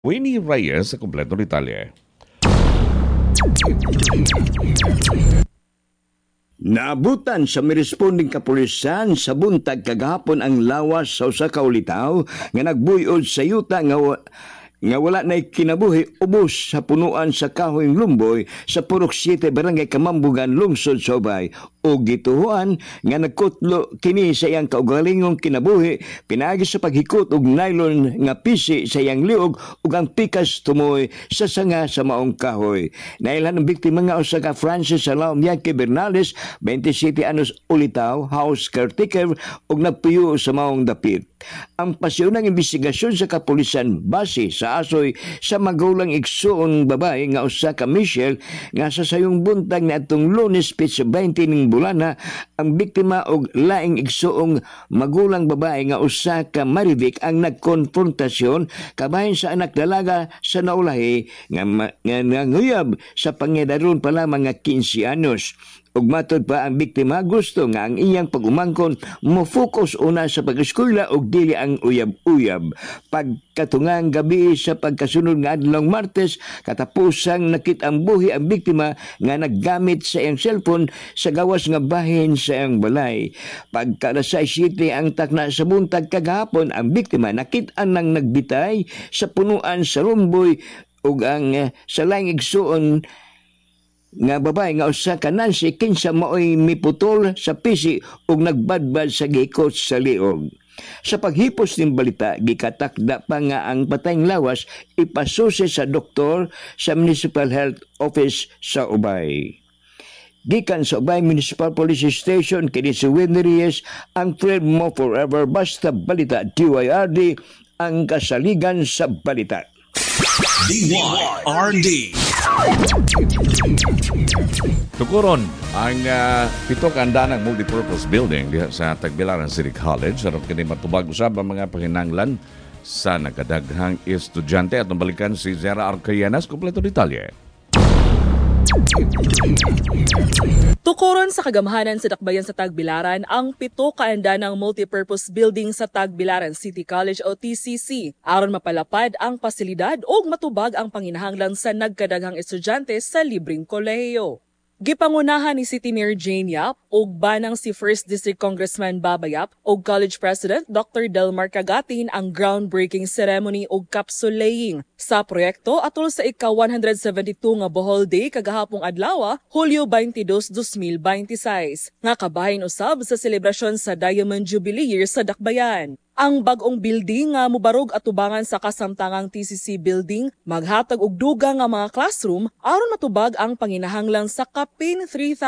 Winnie Reyes sa kompleto detalye. Naabutan sa miresponding kapulisan sa buntag kagahapon ang lawas sa usa ka ulitaw nga nagbuy-od sa yuta nga wala na kinabuhi ubos sa punuan sa kahoyng lumboy sa Purok 7 Barangay Kamambugan, Lungsod sa Ubay. O gituhuan nga nagkutlo kini sa iyang kaugalingong kinabuhi pinaagi sa paghikot og nylon nga pisi sa iyang liog ug ang pikas tumoy sa sanga sa maong kahoy. Nailhan ang biktima nga usa ka Francis Salao Miyake Bernales, 27 anos ulitaw, house caretaker ug nagpuyo sa maong dapit. Ang pasyonang investigasyon sa kapulisan base sa asoy sa magulang igsuon babae nga usa ka Michelle nga sa sayong buntag na atong Lunes Pitsa 20 ning bulana ang biktima og laing igsuong magulang babae nga usa ka Marivic ang nagkonfrontasyon kabahin sa anak dalaga sa naulahi nga nanguyab sa pangyadaron pa lamang nga 15 anos. Ug matod pa ang biktima gusto nga ang iyang pag-umangkon mo-focus una sa pag-eskwela ug dili ang uyab-uyab. Pagkatungang gabi sa pagkasunod nga adlong Martes, katapusang nakit-ang buhi ang biktima nga naggamit sa iyang cellphone sa gawas nga bahin sa iyang balay. Pagka alas 7 ang takna sa buntag kagahapon, ang biktima nakit-an nang nagbitay sa punuan sa lumboy ug ang sa laing igsuon nga babae nga usa ka Nancy kinsa maoy miputol sa pisi ug nagbadbad sa gikot sa liog. Sa paghipos ning balita, gikatakda pa nga ang patayng lawas ipasusi sa doktor sa Municipal Health Office sa Ubay. Gikan sa Ubay Municipal Police Station, kini si Winnie Reyes, ang friend mo forever, basta balita DYRD, ang kasaligan sa balita. DYRD. Tukuron ang pito ka andanang multipurpose building diha sa Tagbilaran City College aron kini matubag usab ang mga panginahanglan sa nagkadaghang estudyante at balikan si Zera Arcayanas kompleto detalye. Tukuron sa kagamhanan sa dakbayan sa Tagbilaran ang pito ka andanang multipurpose building sa Tagbilaran City College o TCC aron mapalapad ang pasilidad ug matubag ang panginahanglan sa nagkadaghang estudyante sa libreng kolehiyo. Gipangunahan ni City Mayor Jane Yap ug banang si 1st District Congressman Baba Yap ug College President Dr. Delmar Cagatin ang groundbreaking ceremony ug capsule laying sa proyekto atol sa ika-172 nga Bohol Day kagahapong adlaw, Hulyo 22, 2026, nga kabahin usab sa selebrasyon sa Diamond Jubilee Year sa Dakbayan. Ang bag-ong building nga mubarog atubangan sa kasamtangang TCC building maghatag og dugang nga mga classroom aron matubag ang panginahanglan sa kapin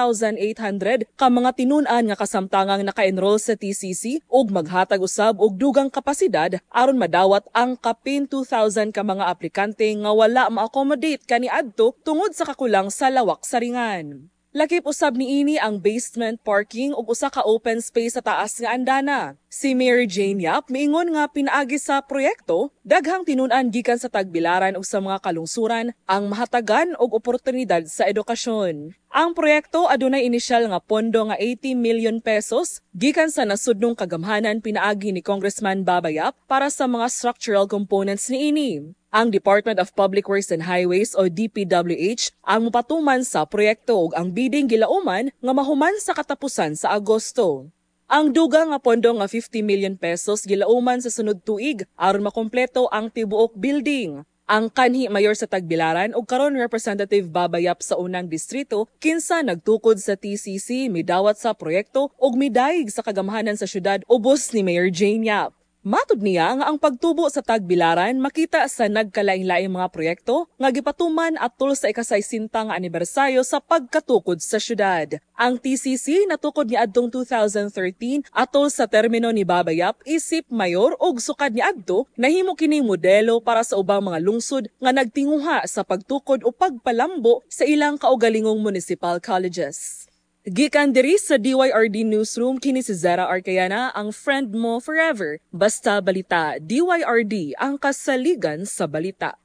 3,800 ka mga tinun-an nga kasamtangang naka-enroll sa TCC ug maghatag usab og dugang kapasidad aron madawat ang kapin 2,000 ka mga aplikante nga wala ma-accommodate kaniadto tungod sa kakulang sa lawak sa ringan. Lakip usab niini ang basement parking ug usa ka open space sa taas nga andana. Si Mayor Jane Yap miingon nga pinaagi sa proyekto, daghang tinun-an gikan sa Tagbilaran ug sa mga kalungsuran ang mahatagan og oportunidad sa edukasyon. Ang proyekto adunay inisyal nga pondo nga 80 million pesos gikan sa nasudnong kagamhanan pinaagi ni Congressman Baba Yap para sa mga structural components niini. Ang Department of Public Works and Highways o DPWH ang mopatuman sa proyekto ug ang bidding gilauman nga mahuman sa katapusan sa Agosto. Ang dugang nga pondo nga 50 million pesos gilauman sa sunod tuig aron makompleto ang tibuok building. Ang kanhi mayor sa Tagbilaran ug karon Representative Baba Yap sa unang distrito kinsa nagtukod sa TCC midawat sa proyekto ug midayeg sa kagamhanan sa syudad ubos ni Mayor Jane Yap. Matud niya nga ang pagtubo sa Tagbilaran makita sa nagkalain-laing mga proyekto nga gipatuman atol sa ika-60 nga anibersaryo sa pagkatukod sa syudad. Ang TCC natukod ni adtong 2013 atol sa termino ni Baba Yap isip mayor ug sukad ni adto nahimo kining modelo para sa ubang mga lungsod nga nagtinguha sa pagtukod o pagpalambo sa ilang kaugalingong municipal colleges. Gikan diri sa DYRD Newsroom, kini si Zera Arcayana, ang friend mo forever. Basta balita, DYRD, ang kasaligan sa balita.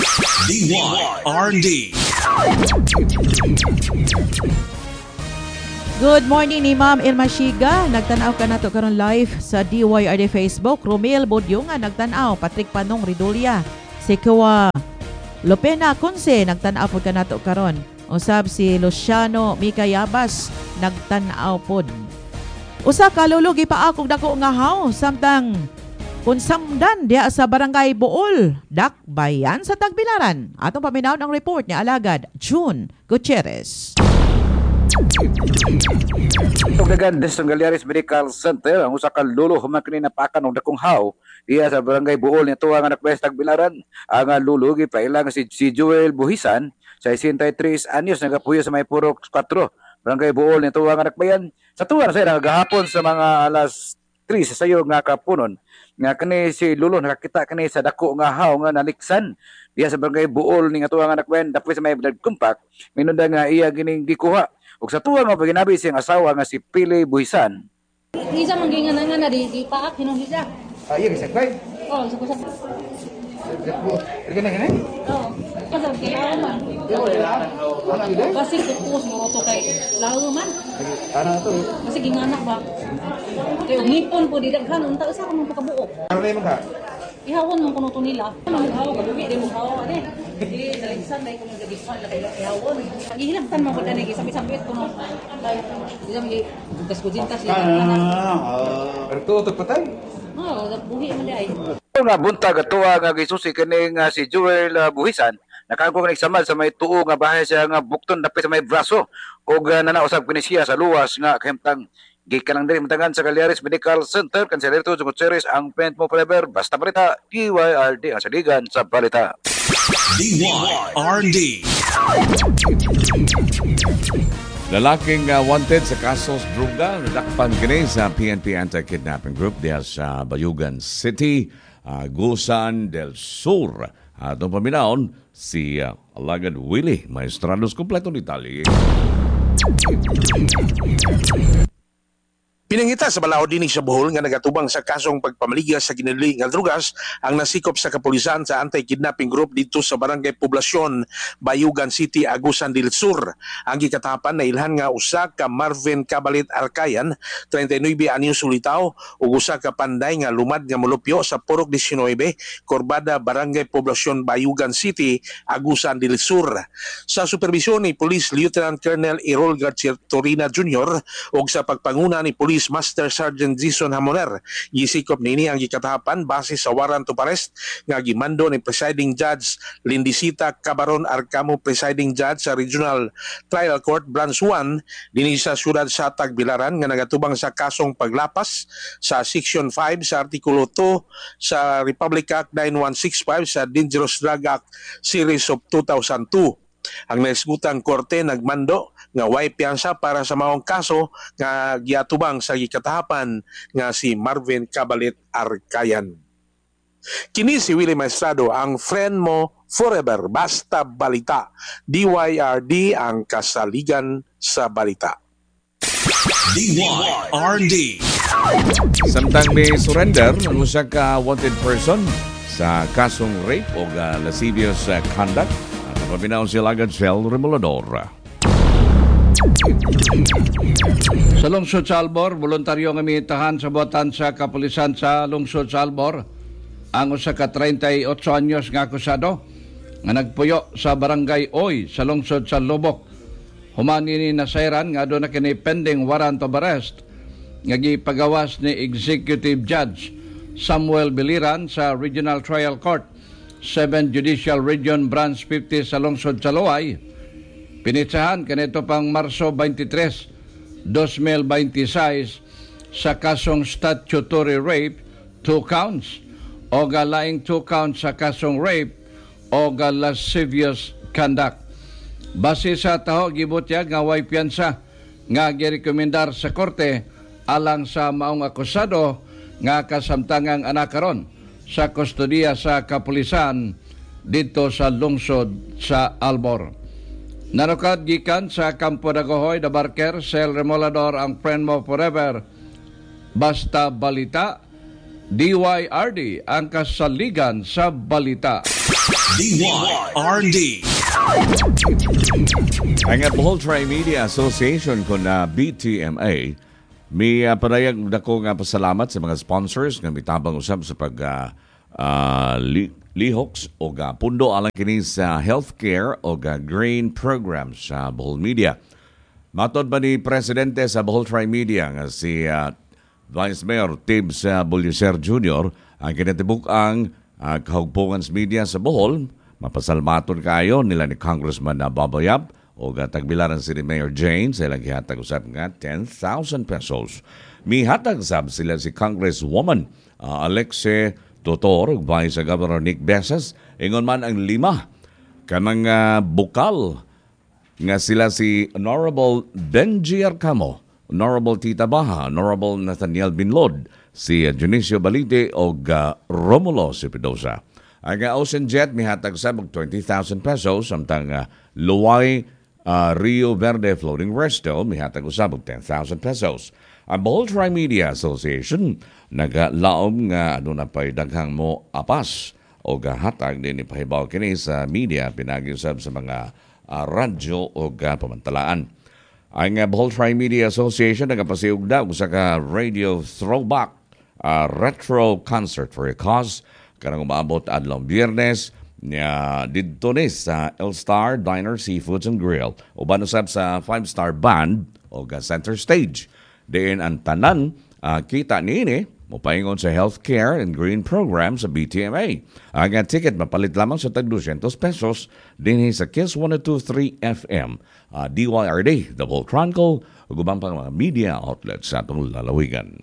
DYRD. Good morning ni Ma'am Irma Shiga. Nagtanaw ka na to karon live sa DYRD Facebook. Romel Bodyong nga nagtanaw. Patrick Panong Ridolia. Si Kuwa Lopena Conce nagtan-aw pod kanato karon. Usab si Luciano Mikayabas nagtan-aw pod. Usa ka lulugi pa akong dako nga haw samtang kunsamdan diya sa Barangay Bool, Dakbayan sa Tagbilaran. Atong paminawon ang report ni Alagad June Gutierrez. Tugagan des Galeares Medical Center ang usa ka lulo human kini napakan og dakong haw diya sa Barangay Bool nito ang anak West Tagbilaran. Ang lulo gipailang si Joel Buhisan sa 63 anyos nagapuyo sa may Purok 4 Barangay Bool nito ang anak bayan. Sa tuwa sa nagahapon sa mga alas 3 sa sayo nga kapunon nga kani si lulo nakakita kani sa dako nga haw nga naliksan diya sa Barangay Bool ning atuang anak bayan dapit sa may kumpak minunda nga iya gining gikuha. Ug sa tuwa nga paginabi siyang asawa nga si Pili Buhisan. Isa manggingan nga di paak hinong isa. Iya bisa kay. Oh, sa. Gani. Oh, kasi kailangan man. Kasi kupos mo to kay lalo man. Ano to? Kasi ginganak ba? Kay ngipon po di daghan unta usa ka man pakabuok. Ano man ka? Ihawon mo kuno to nila. Maghaw ka buhi di mo haw ani. Di daligsan dai kuno gadi pa la kay ihawon. Ihilaktan mo pud ani sambit kuno. Di mi gas ko jintas li kana. Erto patay. Oh, buhi man dai. Nga buntag atuwa nga gisusi kini nga si Joel Buhisan nakaangko nga nagsamad sa may tuo nga bahay siya nga bukton dapit sa may braso ug nanausab kini siya sa luwas nga kahimtang gikan lang diri matangan sa Galeares Medical Center Kanselerto Gutierrez ang Pent Mo Forever basta balita DYRD ang saligan sa balita. DYRD. Lalaking wanted sa kasos droga nadakpan kini sa PNP Anti-Kidnapping Group diya sa Bayugan City, Agusan del Sur. Atong paminaon si Alagad Willie Maestrados kompleto ni Tali. Pinangita sa balaod dinig sa Bohol nga nagatubang sa kasong pagpamaligas sa ginili nga drugas ang nasikop sa kapulisan sa Anti-Kidnapping Group dito sa Barangay Poblasyon, Bayugan City, Agusan del Sur. Ang gikatapan na ilhan nga usa ka Marvin Cabalit Arcayan, 39 anyos sulitaw, ug usa ka panday nga lumad nga molupyo sa Purok 19, Corbada, Barangay Poblasyon, Bayugan City, Agusan del Sur. Sa supervisyon ni Police Lieutenant Colonel Errol Garcia Torina Jr. ug sa pagpanguna ni Police Master Sergeant Jason Hamoner, gisikop nini ang gikatahapan base sa warrant of arrest nga gimando ni Presiding Judge Lindisita Cabaron Arcamo, Presiding Judge sa Regional Trial Court Branch 1 dinhi sa siyudad sa Tagbilaran nga nagatubang sa kasong paglapas sa Section 5 sa Artikulo 2 sa Republic Act 9165 sa Dangerous Drug Act Series of 2002. Ang naisgutang korte nagmando nga way piyansa para sa maong kaso nga giatubang sa gikatahapan nga si Marvin Cabalit Arcayan. Kini si Willie Maestrado, ang friend mo forever, basta balita. DYRD ang kasaligan sa balita. DYRD. Samtang may surrender ang usa ka wanted person sa kasong rape o lascivious conduct. Pabinaw si Alagad Sel Remolador. Sa lungsod sa Albor, voluntaryo nga mihitahan sa buhatan sa kapulisan sa lungsod sa Albor ang usa ka 38 anyos nga akusado nga nagpuyo sa Barangay Oy sa lungsod sa Lubok. Human ini nasayran nga doon na kini pending warrant of arrest nga gipagawas ni Executive Judge Samuel Biliran sa Regional Trial Court 7 Judicial Region Branch 50 sa lungsod sa Loay. Pinitsahan kanito pang Marso 23, 2026 sa kasong statutory rape 2 counts o galaing 2 counts sa kasong rape o lascivious conduct. Base sa taho gibutyag nga way piyansa nga girekomendar sa korte alang sa maong akusado nga kasamtangang anak karon sa kustodiya sa kapulisan dito sa lungsod sa Albor. Narukad gikan sa Campo Dagohoy, da Barker, Sel Remolador ang friend mo forever. Basta balita, DYRD ang kasaligan sa balita. DYRD. Ang Bohol Tri-Media Association ko na BTMA may panayag dako nga pasalamat sa mga sponsors nga mitabang usab sa lihoks o pundo alang kini sa healthcare o grain program sa Bohol Media. Matod pa ni Presidente sa Bohol Tri-Media nga si Vice Mayor Tibbs Bulicer Jr. ang kinatibuk ang kahugpungan sa media sa Bohol. Mapasalmaton kayo nila ni Congressman Babayab o tagbilaran si Mayor Jane sa ilang gihatag usap nga 10,000 pesos. Mihatag sab sila si Congresswoman Alexe Totor, Vice Governor Nick Besas, ingon man ang 5 kanang bukal nga sila si Honorable Benji Arcamo, Honorable Tita Baha, Honorable Nathaniel Binlod, si Junicio Balite o Romulo Sipidosa. Ang Ocean Jet mihatag sa 20,000 pesos samtang Luway Rio Verde Floating Resto mihatag sa 10,000 pesos. Ang Bohol Tri-Media Association naglaom nga na pa'y daghang mo apas o hatag din ipahibaw kini sa media pinag-usab sa mga radyo o pamantalaan. Ang Bohol Tri-Media Association nagapasiugda sa ka radio throwback retro concert for a cause kanang umabot adlaw Biyernes nya didto ni sa El Star Diner Seafoods and Grill uban usab sa 5-star band o center stage. Diin ang tanan kita niini mopaingon sa healthcare and green program sa BTMA. Ang ticket mapalit lamang sa tag 200 pesos dinhi sa Kiss 102.3 FM, DYRD, The Bohol Chronicle, ug ubang pang mga media outlets sa atong lalawigan.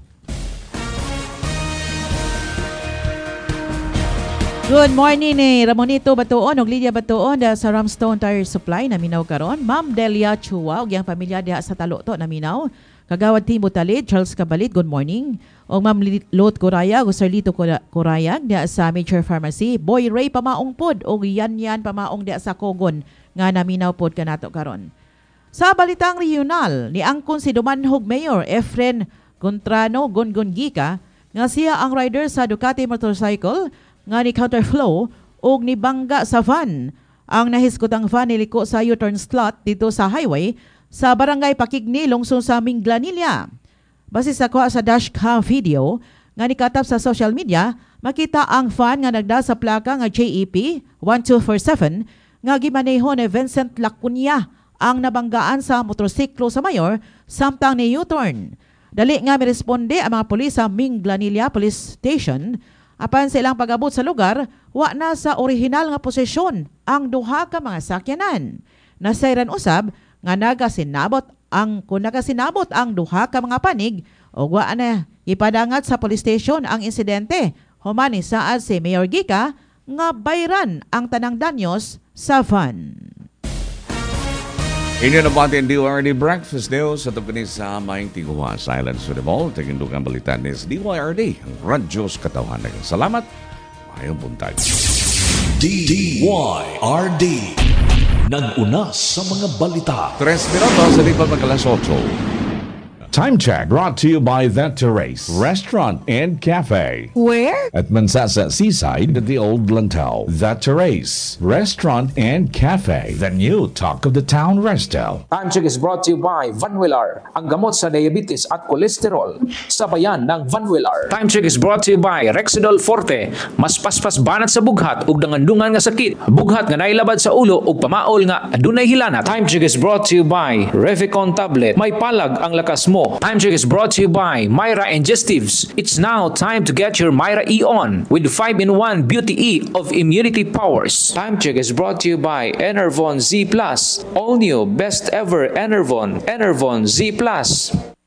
Good morning ni Ramonito Batuon ug Lydia Batuon sa Ramstone Tire Supply na minaw karon. Ma'am Delia Chua ug iyang pamilya diha sa Taloto na minaw. Kagawad Timo Talid, Charles Cabalit, good morning. O Ma'am Lot Coraya, o Sir Lito Coraya, diya sa Major Pharmacy. Boy Ray Pamaong pod, o Yan Pamaong diya sa Kogon, nga naminaw pod kanato karon. Sa balitang regional, niangkon si Dumanhog Mayor Efren Contrano Gongongika, nga siya ang rider sa Ducati motorcycle, nga ni counterflow, o ni bangga sa van. Ang nahiskotang van niliko sa U-turn slot dito sa highway, sa barangay Pakigni, lungsod sa Minglanilla. Base sa kuha sa dashcam video nga nikatap sa social media, makita ang fan nga nagda sa plaka nga JEP 1247 nga gimaneho ni Vincent Lacunya ang nabanggaan sa motorsiklo sa mayor samtang ni U-turn. Dali nga miresponde ang mga pulis sa Minglanilla Police Station. Apan sa ilang pag-abot sa lugar, wa na sa orihinal nga posisyon ang duha ka mga sakyanan. Nasayran usab nga nagasinabot ang duha ka mga panig o wa na ipadangat sa police station ang insidente. Humani saad si Mayor Gika nga bayran ang tanang danyos sa van. Inyo na ba ang DYRD Breakfast News sa tupin sa Maing Tiguwa Silence to the Ball. Tingin ang balitan ni DYRD, ang radyos katawan. Salamat. Mayong buntag. DYRD nag-una sa mga balita. 3 minutos sa lipat magkalas 8. Time check brought to you by The Terrace Restaurant and Cafe. Where? At Mansasa Seaside at the Old Lantau. The Terrace Restaurant and Cafe. The new talk of the town resto. Time check is brought to you by Vanwillar, ang gamot sa diabetes at kolesterol. Sabayan ng Vanwillar. Time check is brought to you by Rexidol Forte. Mas paspas banat sa bughat ug dangandungan nga sakit. Bughat nga nailabad sa ulo ug pamaol nga adunay hilanat. Time check is brought to you by Revicon Tablet. May palag ang lakas mo. Time check is brought to you by Myra Ingestives. It's now time to get your Myra E on with 5-in-1 Beauty E of immunity powers. Time check is brought to you by Enervon Z+. All new, best ever Enervon Z+.